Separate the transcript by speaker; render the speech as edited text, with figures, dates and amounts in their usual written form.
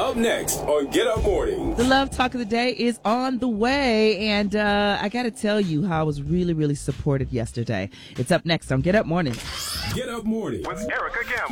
Speaker 1: Up next on Get Up Mornings.
Speaker 2: The Love Talk of the Day is on the way, and I got to tell you how I was really, really supported yesterday. It's up next on Get Up Mornings.
Speaker 1: Get Up Mornings
Speaker 3: with Erica Gamble.